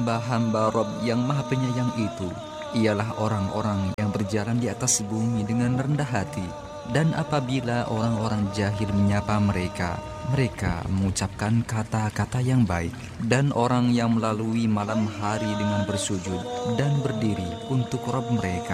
Hamba-hamba Rob yang Maha Penyayang itu ialah orang-orang yang berjalan di atas bumi dengan rendah hati. Dan apabila orang-orang jahil menyapa mereka, mereka mengucapkan kata-kata yang baik. Dan orang yang melalui malam hari dengan bersujud dan berdiri untuk Rob mereka,